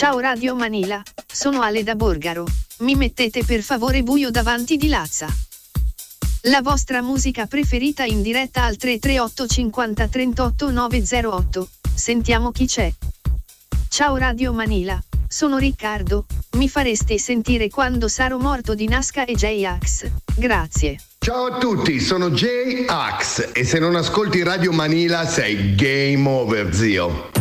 Ciao Radio Manila, sono Ale da Borgaro. Mi mettete per favore Buio davanti di Lazza. La vostra musica preferita in diretta al 338 50 38 908. Sentiamo chi c'è. Ciao Radio Manila, sono Riccardo. Mi fareste sentire Quando sarò morto di Nazca e J-Ax. Grazie. Ciao a tutti, sono J-Ax e se non ascolti Radio Manila sei game over, zio.